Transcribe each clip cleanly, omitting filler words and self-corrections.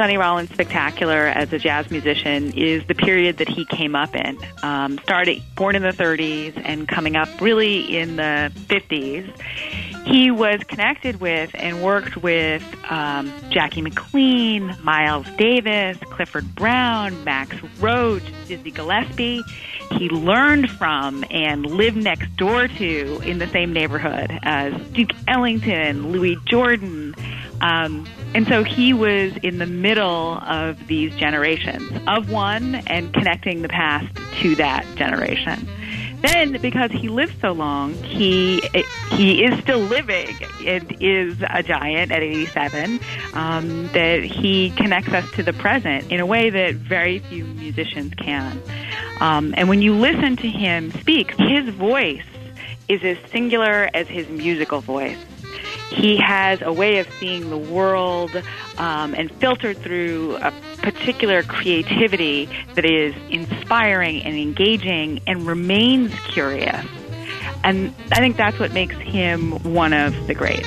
Sonny Rollins' spectacular as a jazz musician is the period that he came up in. Born in the 30s and coming up really in the 50s. He was connected with and worked with Jackie McLean, Miles Davis, Clifford Brown, Max Roach, Dizzy Gillespie. He learned from and lived next door to in the same neighborhood as Duke Ellington, Louis Jordan. And so he was in the middle of these generations of one and connecting the past to that generation. Then, because he lived so long, he is still living and is a giant at 87, that he connects us to the present in a way that very few musicians can. And when you listen to him speak, his voice is as singular as his musical voice. He has a way of seeing the world and filtered through a particular creativity that is inspiring and engaging and remains curious. And I think that's what makes him one of the greats.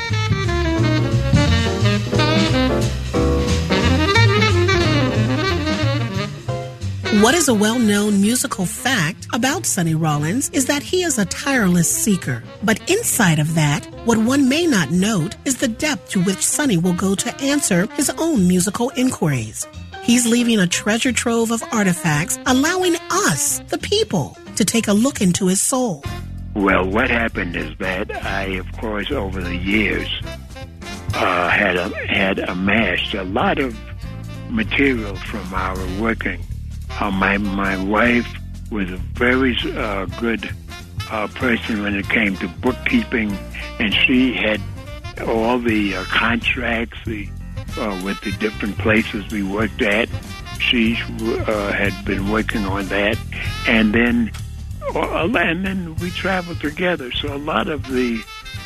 What is a well-known musical fact about Sonny Rollins is that he is a tireless seeker. But inside of that, what one may not note is the depth to which Sonny will go to answer his own musical inquiries. He's leaving a treasure trove of artifacts, allowing us, the people, to take a look into his soul. Well, what happened is that I, of course, over the years, had amassed a lot of material from our working. My wife was a very good person when it came to bookkeeping, and she had all the contracts with the different places we worked at. She had been working on that, and then we traveled together. So a lot of the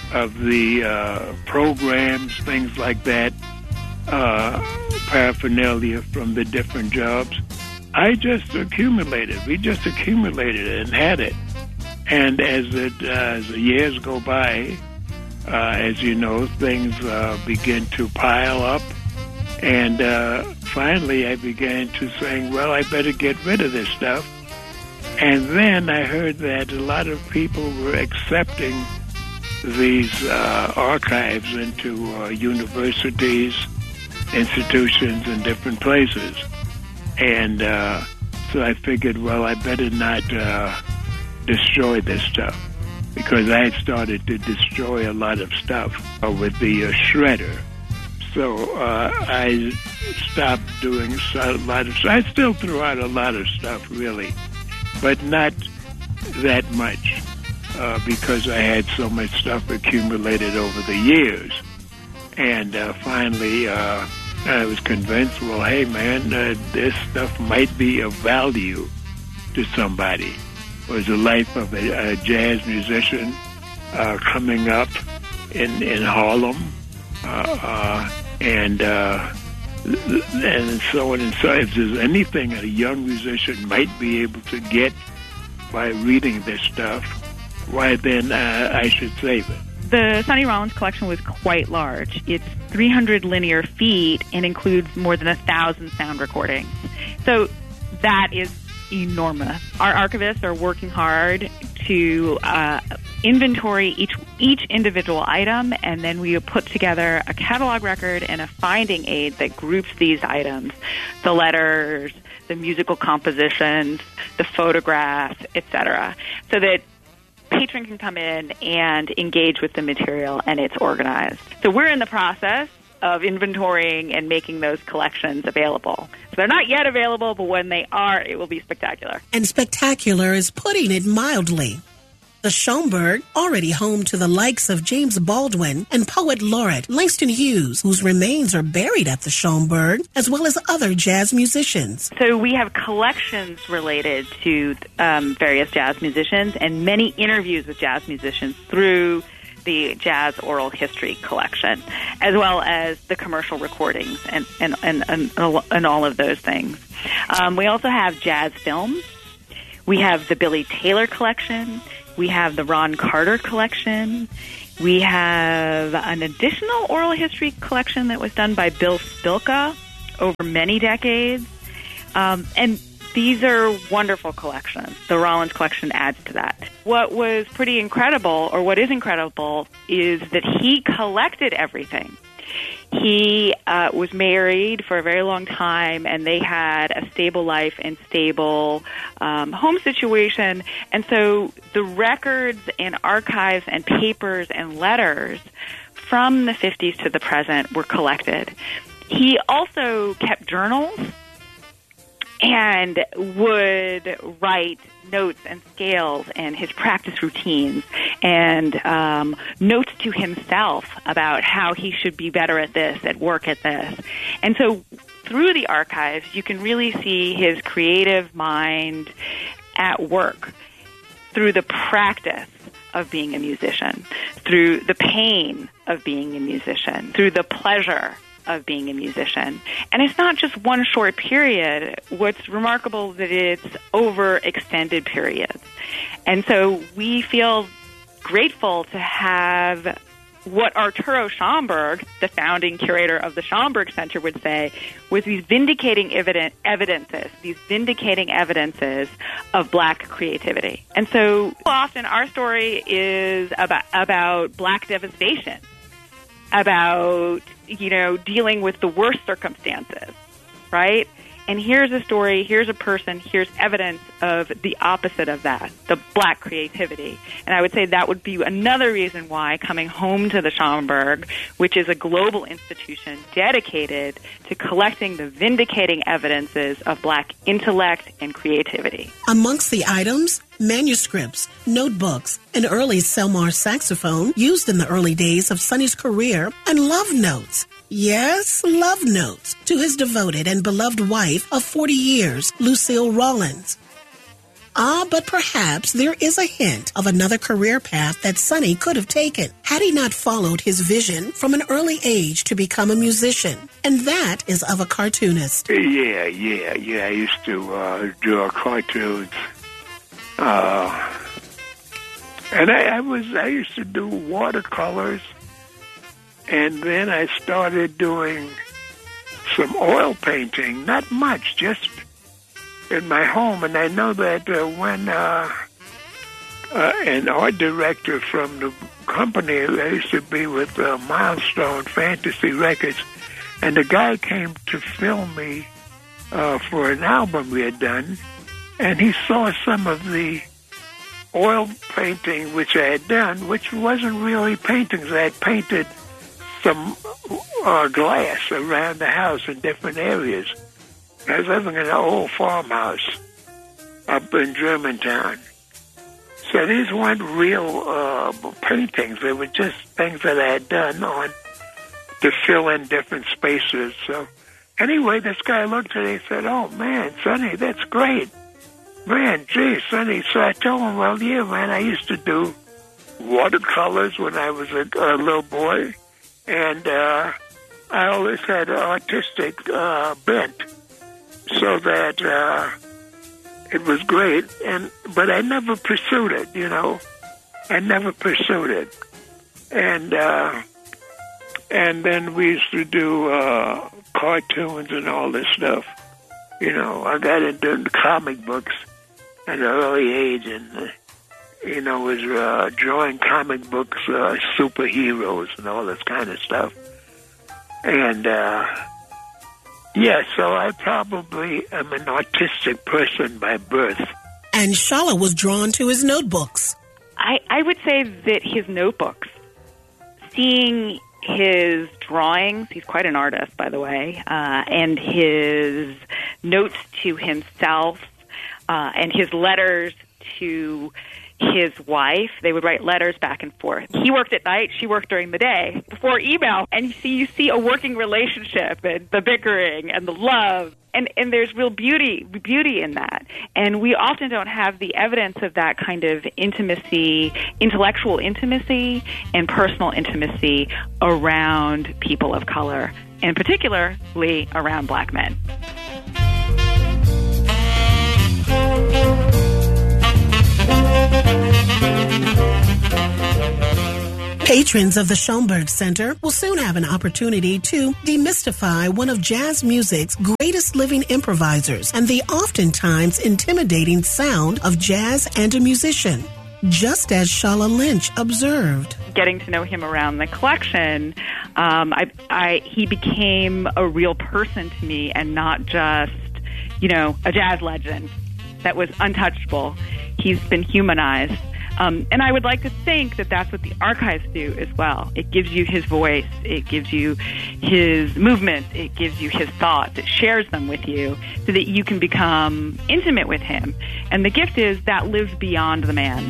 programs, things like that, paraphernalia from the different jobs, I just accumulated. We just accumulated it and had it. And as the years go by, as you know, things begin to pile up. And finally I began to say, well, I better get rid of this stuff. And then I heard that a lot of people were accepting these archives into universities, institutions, and different places. And so I figured, well, I better not destroy this stuff, because I had started to destroy a lot of stuff with the shredder. So I stopped doing a lot of stuff. I still threw out a lot of stuff, really, but not that much, because I had so much stuff accumulated over the years. And finally, I was convinced, well, hey, man, this stuff might be of value to somebody. It was the life of a jazz musician coming up in Harlem, and so on and so on. If there's anything a young musician might be able to get by reading this stuff, why then I should save it. The Sonny Rollins collection was quite large. It's 300 linear feet and includes more than 1,000 sound recordings. So that is enormous. Our archivists are working hard to inventory each individual item, and then we put together a catalog record and a finding aid that groups these items, the letters, the musical compositions, the photographs, etc., so that patron can come in and engage with the material, and it's organized. So we're in the process of inventorying and making those collections available. So they're not yet available, but when they are, it will be spectacular. And spectacular is putting it mildly. The Schomburg, already home to the likes of James Baldwin and poet laureate Langston Hughes, whose remains are buried at the Schomburg, as well as other jazz musicians. So we have collections related to various jazz musicians and many interviews with jazz musicians through the Jazz Oral History collection, as well as the commercial recordings and all of those things. We also have jazz films. We have the Billy Taylor collection. We have the Ron Carter collection. We have an additional oral history collection that was done by Bill Spilka over many decades. And these are wonderful collections. The Rollins collection adds to that. What was pretty incredible, or what is incredible, is that he collected everything. He was married for a very long time, and they had a stable life and stable home situation. And so the records and archives and papers and letters from the 50s to the present were collected. He also kept journals and would write notes and scales and his practice routines and notes to himself about how he should be better at this, at work at this. And so through the archives, you can really see his creative mind at work through the practice of being a musician, through the pain of being a musician, through the pleasure of being a musician. And it's not just one short period. What's remarkable is that it's over extended periods. And so we feel grateful to have what Arturo Schomburg, the founding curator of the Schomburg Center, would say was these vindicating evidences of black creativity. And so often our story is about black devastation, about, dealing with the worst circumstances, right? And here's a story, here's a person, here's evidence of the opposite of that, the black creativity. And I would say that would be another reason why coming home to the Schomburg, which is a global institution dedicated to collecting the vindicating evidences of black intellect and creativity. Amongst the items, manuscripts, notebooks, an early Selmar saxophone used in the early days of Sonny's career, and love notes. Yes, love notes to his devoted and beloved wife of 40 years, Lucille Rollins. But perhaps there is a hint of another career path that Sonny could have taken had he not followed his vision from an early age to become a musician, and that is of a cartoonist. Yeah. I used to draw cartoons. And I used to do watercolors, and then I started doing some oil painting, not much, just in my home. And I know that when an art director from the company, I used to be with Milestone Fantasy Records, and the guy came to film me for an album we had done, and he saw some of the oil painting which I had done, which wasn't really paintings. I had painted some glass around the house in different areas. I was living in an old farmhouse up in Germantown. So these weren't real paintings. They were just things that I had done to fill in different spaces. So anyway, this guy looked at it and said, "Oh, man, Sonny, that's great. Man, gee, Sonny." So I told him, "Well, yeah, man, I used to do watercolors when I was a little boy, and I always had an artistic bent, so that it was great. But I never pursued it, I never pursued it. And then we used to do cartoons and all this stuff. I got into comic books at an early age, and was drawing comic books, superheroes and all this kind of stuff. And so I probably am an artistic person by birth." And Shala was drawn to his notebooks. I would say that his notebooks, seeing his drawings, he's quite an artist, by the way, and his notes to himself, and his letters to his wife. They would write letters back and forth. He worked at night, she worked during the day, before email. And you see a working relationship, and the bickering and the love. And there's real beauty in that. And we often don't have the evidence of that kind of intimacy, intellectual intimacy and personal intimacy around people of color, and particularly around black men. Patrons of the Schomburg Center will soon have an opportunity to demystify one of jazz music's greatest living improvisers and the oftentimes intimidating sound of jazz and a musician, just as Shala Lynch observed. Getting to know him around the collection, he became a real person to me and not just, a jazz legend that was untouchable. He's been humanized. And I would like to think that that's what the archives do as well. It gives you his voice. It gives you his movement. It gives you his thoughts. It shares them with you so that you can become intimate with him. And the gift is that lives beyond the man.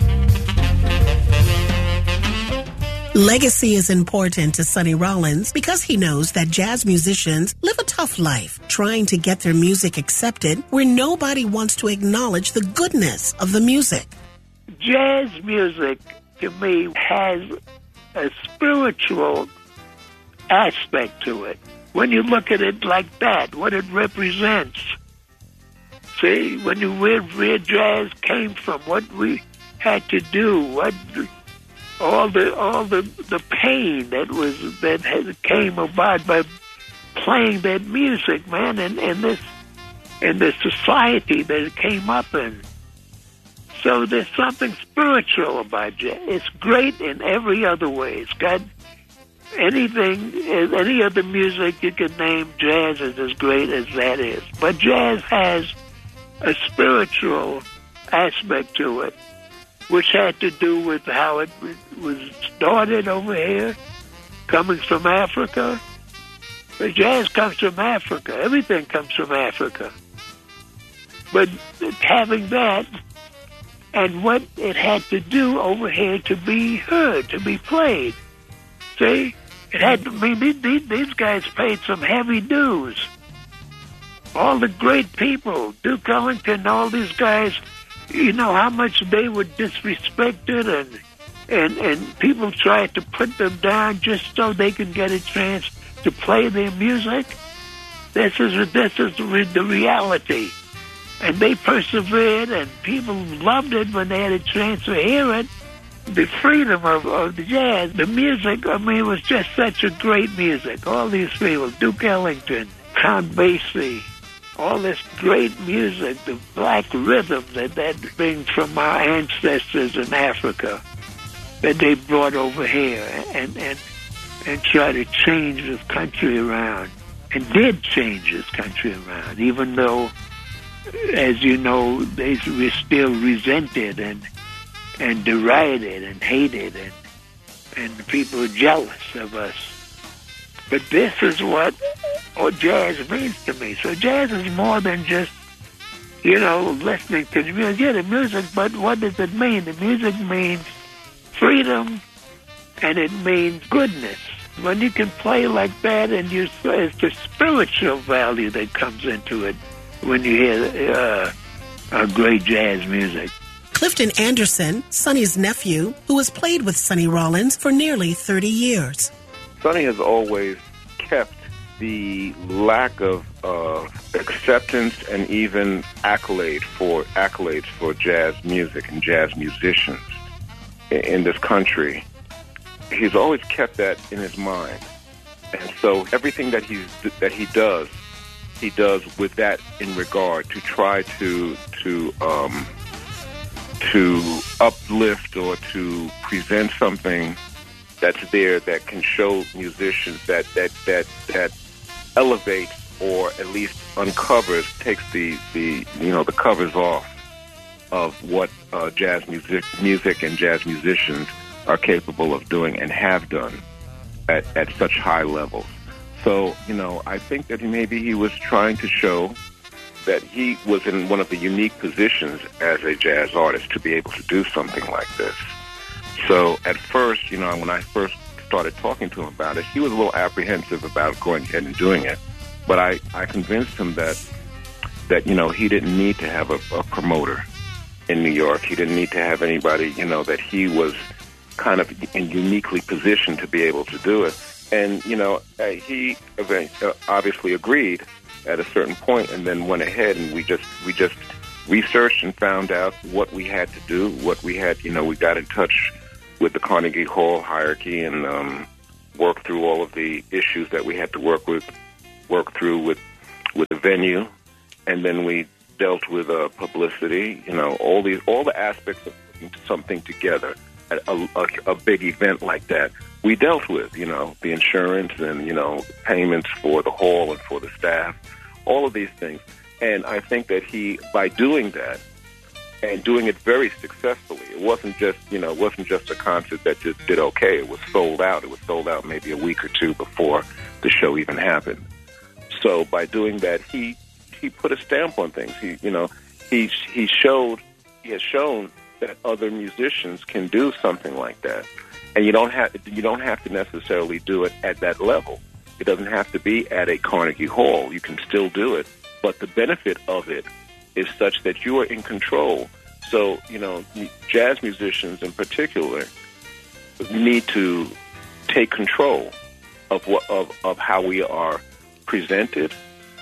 Legacy is important to Sonny Rollins because he knows that jazz musicians live a tough life, trying to get their music accepted where nobody wants to acknowledge the goodness of the music. Jazz music, to me, has a spiritual aspect to it. When you look at it like that, what it represents. See, when you read where jazz came from, what we had to do, all the pain that came about by playing that music, man, and the society that it came up in. So there's something spiritual about jazz. It's great in every other way. It's got any other music you can name, jazz is as great as that is. But jazz has a spiritual aspect to it, which had to do with how it was started over here, coming from Africa. But jazz comes from Africa. Everything comes from Africa. But having that, and what it had to do over here to be heard, to be played. See? It had to these guys paid some heavy dues. All the great people, Duke Ellington, all these guys, how much they were disrespected and people tried to put them down just so they could get a chance to play their music. This is the reality. And they persevered, and people loved it when they had a chance to hear it. The freedom of the jazz, the music, it was just such a great music. All these people, Duke Ellington, Count Basie, all this great music, the black rhythm that brings from our ancestors in Africa, that they brought over here and try to change this country around, and did change this country around, even though, as you know, they were still resented and derided and hated, and people were jealous of us. But this is what jazz means to me. So jazz is more than just, listening to the music. Yeah, the music, but what does it mean? The music means freedom, and it means goodness. When you can play like that, and it's the spiritual value that comes into it when you hear great jazz music. Clifton Anderson, Sonny's nephew, who has played with Sonny Rollins for nearly 30 years. Sonny has always kept the lack of acceptance and even accolades for jazz music and jazz musicians in this country. He's always kept that in his mind, and so everything that he does with that in regard to try to uplift or to present something that's there that can show musicians that elevates or at least uncovers, takes the covers off of what jazz music and jazz musicians are capable of doing and have done at such high levels. So, I think that maybe he was trying to show that he was in one of the unique positions as a jazz artist to be able to do something like this. So at first, when I first started talking to him about it, he was a little apprehensive about going ahead and doing it. But I convinced him that he didn't need to have a promoter in New York. He didn't need to have anybody, that he was kind of uniquely positioned to be able to do it. And, he obviously agreed at a certain point, and then went ahead and we just researched and found out what we had to do, what we had, we got in touch the Carnegie Hall hierarchy and worked through all of the issues that we had to work through with the venue, and then we dealt with publicity. All the aspects of putting something together, a big event like that. We dealt with, the insurance and, payments for the hall and for the staff, all of these things. And I think that by doing that and doing it very successfully, it wasn't just a concert that just did okay. It was sold out. It was sold out maybe a week or two before the show even happened. So by doing that, he put a stamp on things. He has shown that other musicians can do something like that. And you don't have to necessarily do it at that level. It doesn't have to be at a Carnegie Hall. You can still do it, but the benefit of it is such that you are in control. So, jazz musicians in particular need to take control of how we are presented.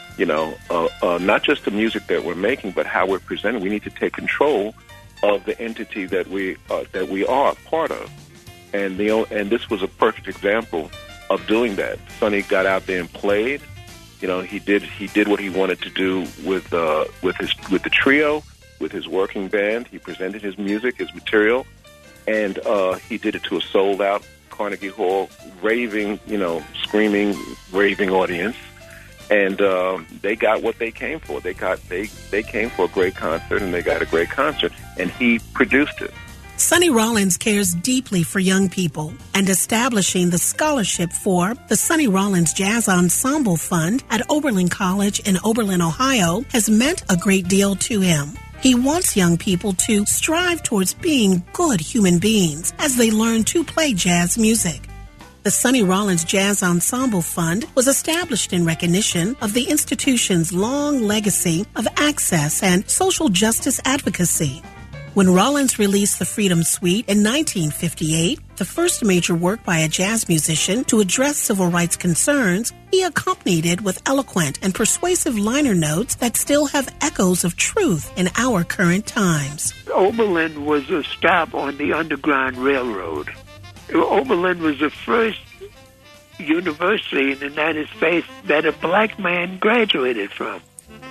Not just the music that we're making, but how we're presented. We need to take control of the entity that we are part of. And this was a perfect example of doing that. Sonny got out there and played. He did what he wanted to do with the trio, with his working band. He presented his music, his material, and he did it to a sold out Carnegie Hall, raving, screaming, raving audience. And they got what they came for. They came for a great concert, and they got a great concert, and he produced it. Sonny Rollins cares deeply for young people, and establishing the scholarship for the Sonny Rollins Jazz Ensemble Fund at Oberlin College in Oberlin, Ohio, has meant a great deal to him. He wants young people to strive towards being good human beings as they learn to play jazz music. The Sonny Rollins Jazz Ensemble Fund was established in recognition of the institution's long legacy of access and social justice advocacy. When Rollins released the Freedom Suite in 1958, the first major work by a jazz musician to address civil rights concerns, he accompanied it with eloquent and persuasive liner notes that still have echoes of truth in our current times. Oberlin was a stop on the Underground Railroad. Oberlin was the first university in the United States that a black man graduated from.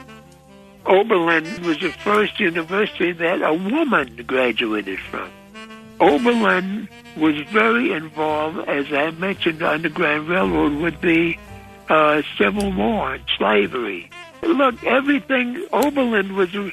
Oberlin was the first university that a woman graduated from. Oberlin was very involved, as I mentioned, the Underground Railroad with the Civil War and slavery. Look, everything, Oberlin was, the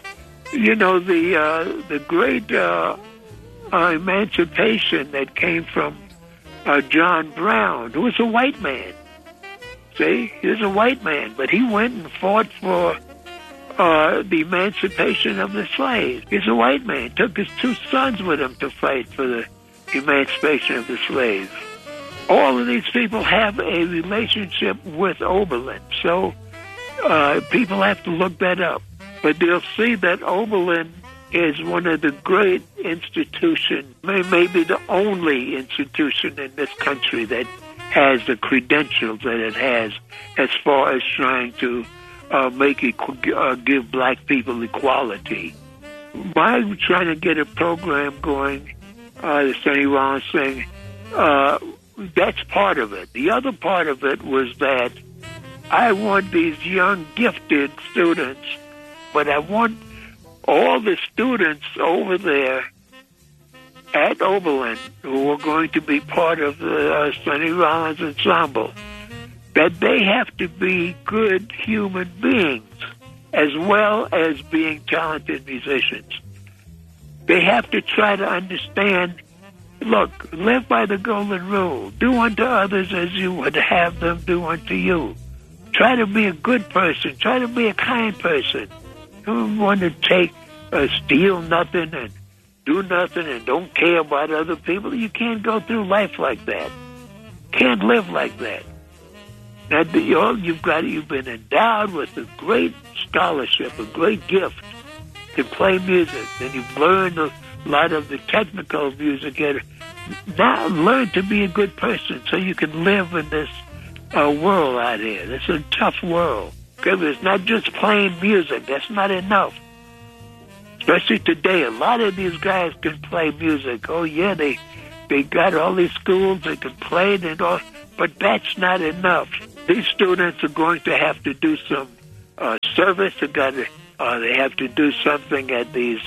great emancipation that came from John Brown, who was a white man. See, he was a white man, but he went and fought for the emancipation of the slaves. He's a white man. Took his two sons with him to fight for the emancipation of the slaves. All of these people have a relationship with Oberlin, so people have to look that up. But they'll see that Oberlin is one of the great institutions, maybe the only institution in this country that has the credentials that it has as far as trying to give black people equality. By trying to get a program going, the Sonny Rollins thing, that's part of it. The other part of it was that I want these young, gifted students, but I want all the students over there at Oberlin who are going to be part of the Sonny Rollins Ensemble, that they have to be good human beings as well as being talented musicians. They have to try to understand, look, live by the golden rule. Do unto others as you would have them do unto you. Try to be a good person. Try to be a kind person. Don't want to steal nothing and do nothing and don't care about other people. You can't go through life like that. Can't live like that. Now, you've been endowed with a great scholarship, a great gift to play music, and you've learned a lot of the technical music. And now learn to be a good person so you can live in this world out here. It's a tough world. It's not just playing music. That's not enough. Especially today, a lot of these guys can play music. Oh, yeah, they they got all these schools, they can play and all, but that's not enough. These students are going to have to do some service. They have to do something at these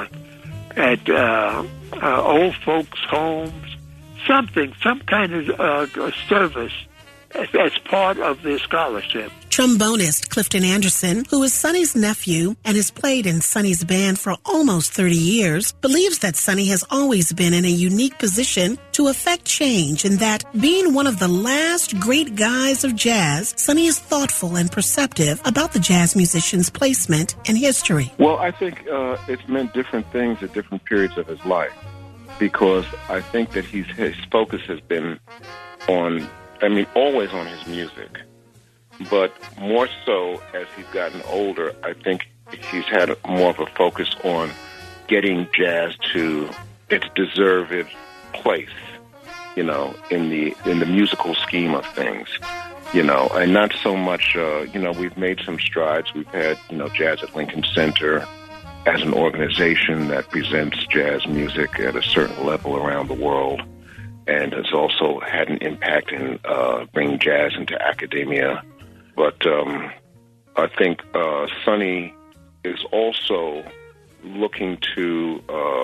old folks' homes, some kind of service as part of their scholarship. Trombonist Clifton Anderson, who is Sonny's nephew and has played in Sonny's band for almost 30 years, believes that Sonny has always been in a unique position to affect change, and that being one of the last great guys of jazz, Sonny is thoughtful and perceptive about the jazz musician's placement in history. Well, I think it's meant different things at different periods of his life, because I think that his focus has been always on his music. But more so as he's gotten older, I think he's had more of a focus on getting jazz to its deserved place, in the musical scheme of things, and not so much, we've made some strides. We've had, Jazz at Lincoln Center as an organization that presents jazz music at a certain level around the world, and has also had an impact in bringing jazz into academia. But I think Sonny is also looking to,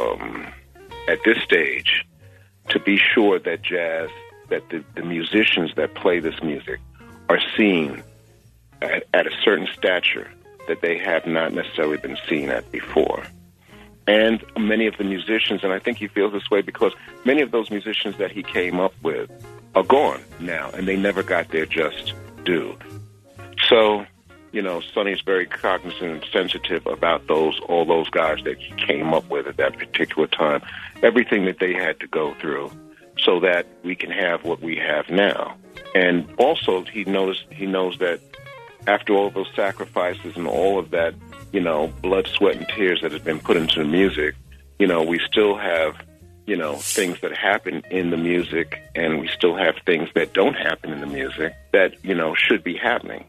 at this stage, to be sure that the musicians that play this music are seen at a certain stature that they have not necessarily been seen at before. And many of the musicians, and I think he feels this way because many of those musicians that he came up with are gone now, and they never got their just due. So, Sonny's very cognizant and sensitive about all those guys that he came up with at that particular time, everything that they had to go through so that we can have what we have now. And also, he knows that after all those sacrifices and all of that, blood, sweat, and tears that have been put into the music, we still have, things that happen in the music, and we still have things that don't happen in the music that, should be happening.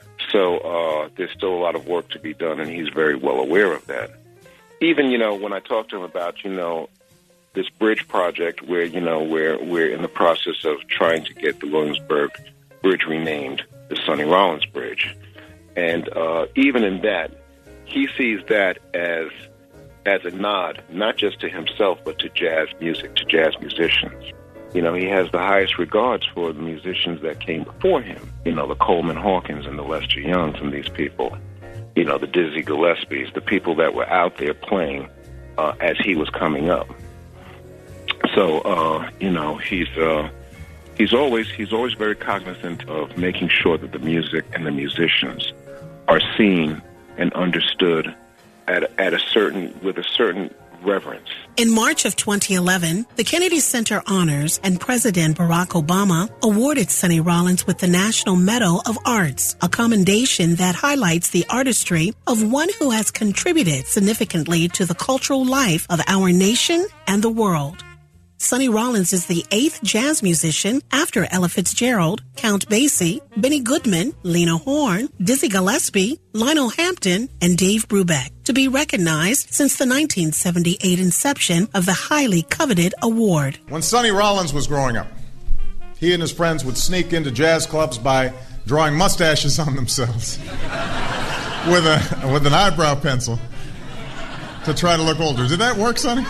So there's still a lot of work to be done, and he's very well aware of that. Even, when I talk to him about, this bridge project where, we're in the process of trying to get the Williamsburg Bridge renamed the Sonny Rollins Bridge. And even in that, he sees that as a nod, not just to himself, but to jazz music, to jazz musicians. He has the highest regards for the musicians that came before him, the Coleman Hawkins and the Lester Youngs and these people, the Dizzy Gillespies, the people that were out there playing as he was coming up. So, he's always very cognizant of making sure that the music and the musicians are seen and understood with a certain reverence. In March of 2011, the Kennedy Center Honors and President Barack Obama awarded Sonny Rollins with the National Medal of Arts, a commendation that highlights the artistry of one who has contributed significantly to the cultural life of our nation and the world. Sonny Rollins is the 8th jazz musician after Ella Fitzgerald, Count Basie, Benny Goodman, Lena Horne, Dizzy Gillespie, Lionel Hampton, and Dave Brubeck to be recognized since the 1978 inception of the highly coveted award. When Sonny Rollins was growing up, he and his friends would sneak into jazz clubs by drawing mustaches on themselves with an eyebrow pencil to try to look older. Did that work, Sonny?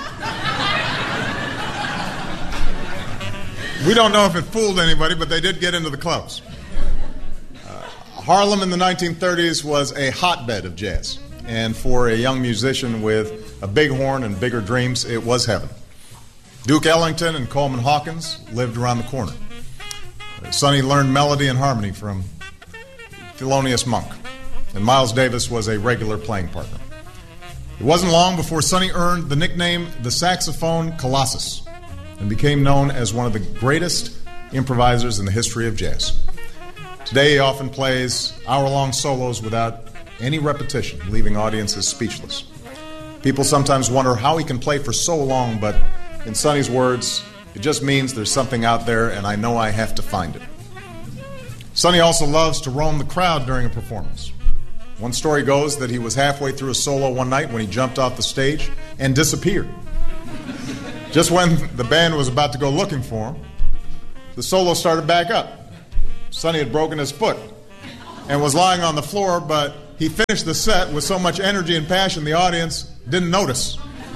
We don't know if it fooled anybody, but they did get into the clubs. Harlem in the 1930s was a hotbed of jazz. And for a young musician with a big horn and bigger dreams, it was heaven. Duke Ellington and Coleman Hawkins lived around the corner. Sonny learned melody and harmony from Thelonious Monk. And Miles Davis was a regular playing partner. It wasn't long before Sonny earned the nickname the Saxophone Colossus and became known as one of the greatest improvisers in the history of jazz. Today, he often plays hour-long solos without any repetition, leaving audiences speechless. People sometimes wonder how he can play for so long, but in Sonny's words, it just means there's something out there, and I know I have to find it. Sonny also loves to roam the crowd during a performance. One story goes that he was halfway through a solo one night when he jumped off the stage and disappeared. Just when the band was about to go looking for him, the solo started back up. Sonny had broken his foot and was lying on the floor, but he finished the set with so much energy and passion the audience didn't notice.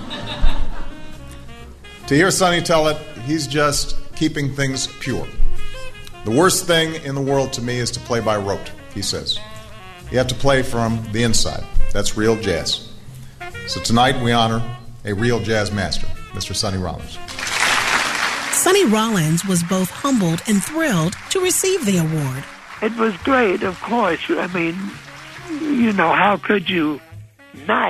To hear Sonny tell it, he's just keeping things pure. The worst thing in the world to me is to play by rote, he says. You have to play from the inside. That's real jazz. So tonight we honor a real jazz master, Mr. Sonny Rollins. Sonny Rollins was both humbled and thrilled to receive the award. It was great, of course. I mean, you know, how could you not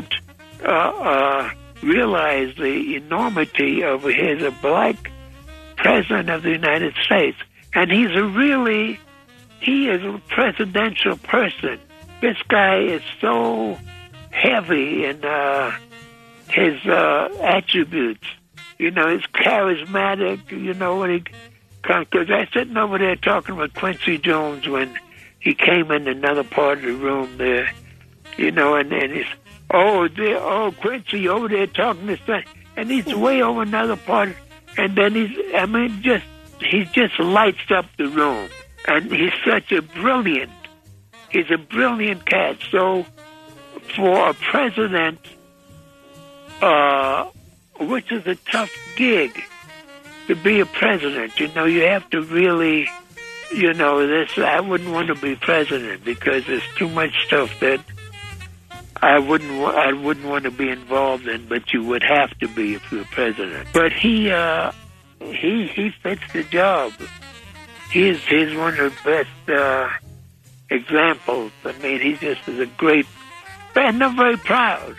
realize the enormity of his a black president of the United States? And he is a presidential person. This guy is so heavy in his attributes. You know, he's charismatic, you know, when he comes. Because I was sitting over there talking with Quincy Jones when he came in another part of the room there, you know, and he's, Quincy over there talking to son. And he's way over another part. And then he just lights up the room. And he's a brilliant cat. So for a president, which is a tough gig to be a president, you know, you have to really, you know, I wouldn't want to be president because there's too much stuff that I wouldn't want to be involved in, but you would have to be if you're president. But he fits the job. He's one of the best examples. I mean, he just is a great, and I'm very proud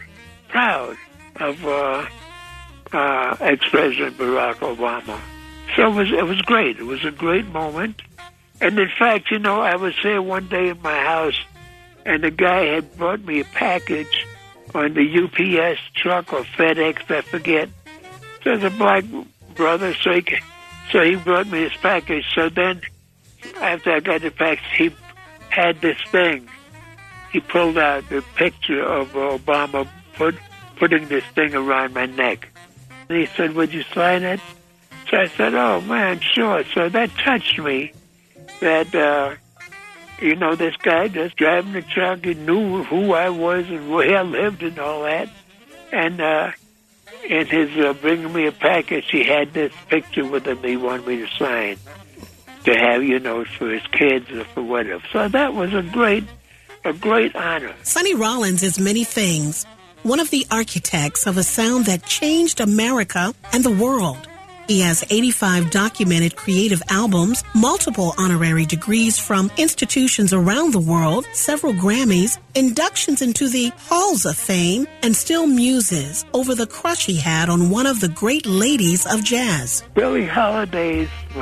of ex-President Barack Obama. So it was great. It was a great moment. And in fact, you know, I was there one day in my house, and the guy had brought me a package on the UPS truck or FedEx, I forget. So it's a black brother, so he brought me this package. So then, after I got the package, he had this thing. He pulled out the picture of Obama putting this thing around my neck. And he said, "Would you sign it?" So I said, "Oh, man, sure." So that touched me, that, you know, this guy just driving the truck, he knew who I was and where I lived and all that. And in his bringing me a package, he had this picture with him he wanted me to sign, to have, you know, for his kids or for whatever. So that was a great honor. Sonny Rollins is many things. One of the architects of a sound that changed America and the world. He has 85 documented creative albums, multiple honorary degrees from institutions around the world, several Grammys, inductions into the Halls of Fame, and still muses over the crush he had on one of the great ladies of jazz. Billie Holiday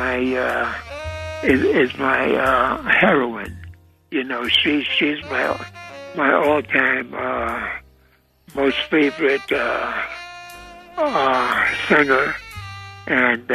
is my heroine. You know, she's my all-time most favorite singer and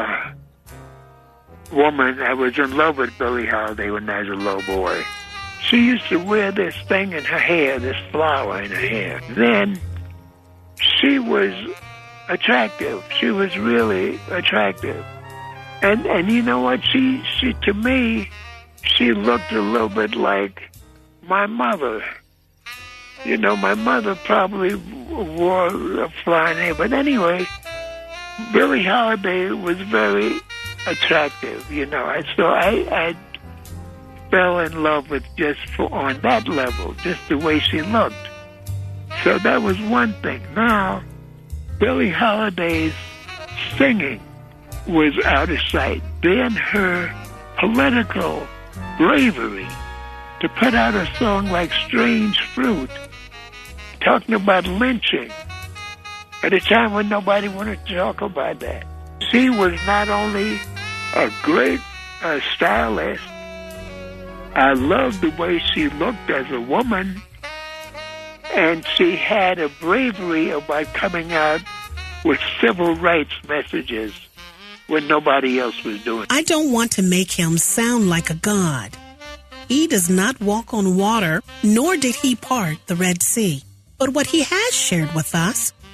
woman. I was in love with Billie Holiday when I was a little boy. She used to wear this thing in her hair, this flower in her hair. Then she was attractive. She was really attractive. And you know what? She to me, she looked a little bit like my mother. You know, my mother probably wore a flying hair. But anyway, Billie Holiday was very attractive, you know. So I fell in love with on that level, just the way she looked. So that was one thing. Now, Billie Holiday's singing was out of sight. Then her political bravery to put out a song like Strange Fruit, talking about lynching, at a time when nobody wanted to talk about that. She was not only a great stylist, I loved the way she looked as a woman, and she had a bravery about coming out with civil rights messages when nobody else was doing it. I don't want to make him sound like a god. He does not walk on water, nor did he part the Red Sea. But what he has shared with us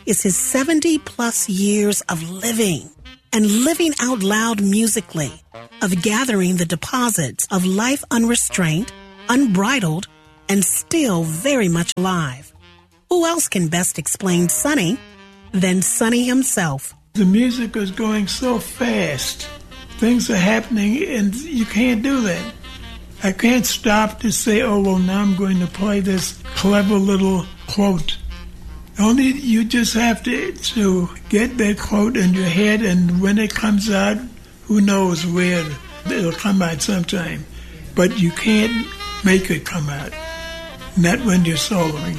is his 70-plus years of living and living out loud musically, of gathering the deposits of life unrestrained, unbridled, and still very much alive. Who else can best explain Sonny than Sonny himself? The music is going so fast. Things are happening, and you can't do that. I can't stop to say, oh, well, now I'm going to play this clever little quote. Only you just have to get that quote in your head, and when it comes out, who knows where it'll come out sometime. But you can't make it come out. Not when you're soloing.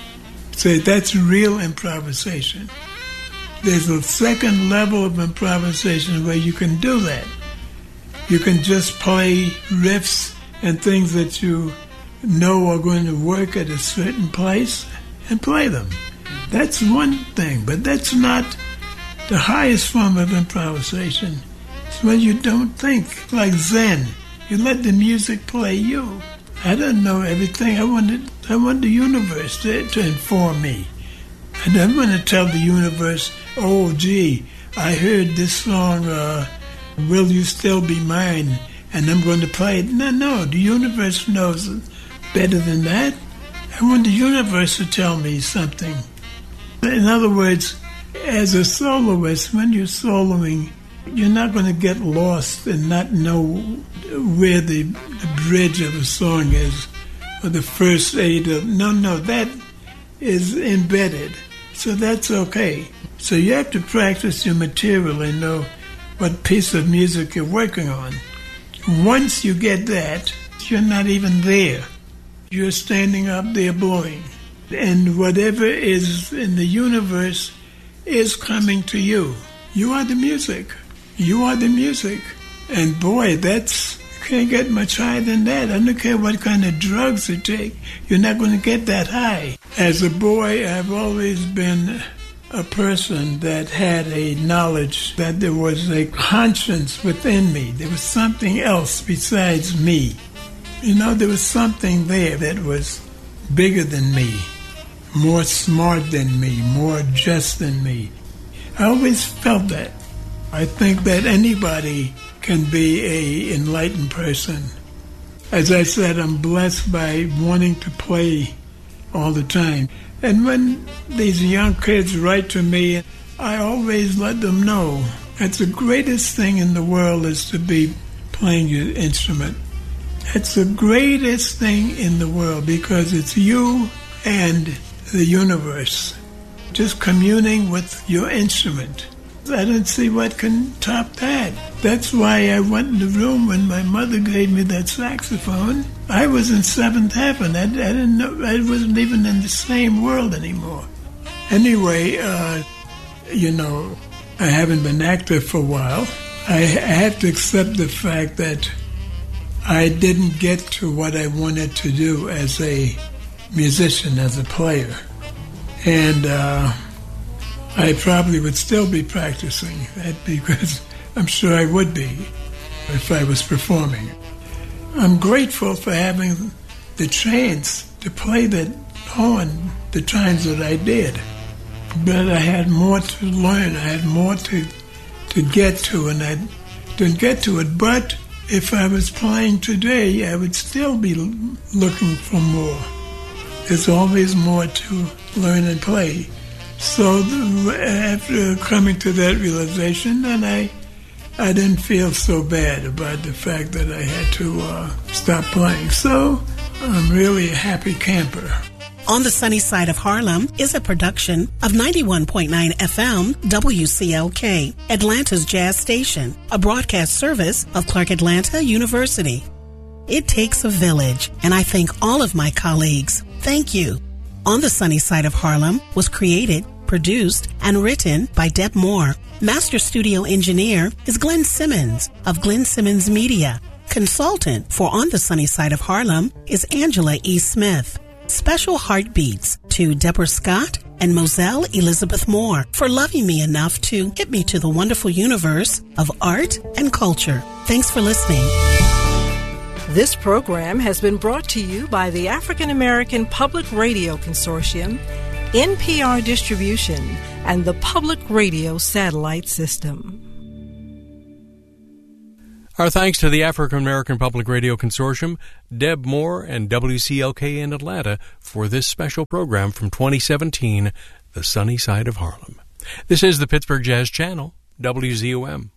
So that's real improvisation. There's a second level of improvisation where you can do that. You can just play riffs and things that you know are going to work at a certain place and play them. That's one thing, but that's not the highest form of improvisation. It's when you don't think, like Zen. You let the music play you. I don't know everything. I want the universe to inform me. I don't want to tell the universe, oh, gee, I heard this song, Will You Still Be Mine, and I'm going to play it. No, the universe knows better than that. I want the universe to tell me something. In other words, as a soloist, when you're soloing, you're not going to get lost and not know where the bridge of the song is or the first aid of... No, that is embedded. So that's okay. So you have to practice your material and know what piece of music you're working on. Once you get that, you're not even there. You're standing up there blowing. And whatever is in the universe is coming to you. You are the music. You are the music. And boy, you can't get much higher than that. I don't care what kind of drugs you take. You're not going to get that high. As a boy, I've always been a person that had a knowledge that there was a conscience within me. There was something else besides me. There was something there that was bigger than me, more smart than me, more just than me. I always felt that. I think that anybody can be an enlightened person. As I said, I'm blessed by wanting to play all the time. And when these young kids write to me, I always let them know that the greatest thing in the world is to be playing your instrument. It's the greatest thing in the world because it's you and the universe just communing with your instrument. I don't see what can top that. That's why I went in the room when my mother gave me that saxophone. I was in seventh heaven. I didn't know. I wasn't even in the same world anymore. Anyway, I haven't been active for a while. I have to accept the fact that I didn't get to what I wanted to do as a musician, as a player. And I probably would still be practicing that because I'm sure I would be if I was performing. I'm grateful for having the chance to play that horn the times that I did. But I had more to learn. I had more to get to, and I didn't get to it. But if I was playing today, I would still be looking for more. There's always more to learn and play. So after coming to that realization, then I didn't feel so bad about the fact that I had to stop playing. So I'm really a happy camper. On the Sunny Side of Harlem is a production of 91.9 FM WCLK, Atlanta's jazz station, a broadcast service of Clark Atlanta University. It takes a village, and I thank all of my colleagues. Thank you. On the Sunny Side of Harlem was created, produced, and written by Deb Moore. Master studio engineer is Glenn Simmons of Glenn Simmons Media. Consultant for On the Sunny Side of Harlem is Angela E. Smith. Special heartbeats to Deborah Scott and Moselle Elizabeth Moore for loving me enough to get me to the wonderful universe of art and culture. Thanks for listening. This program has been brought to you by the African American Public Radio Consortium NPR distribution, and the Public Radio Satellite System. Our thanks to the African American Public Radio Consortium, Deb Moore, and WCLK in Atlanta for this special program from 2017, The Sunny Side of Harlem. This is the Pittsburgh Jazz Channel, WZOM.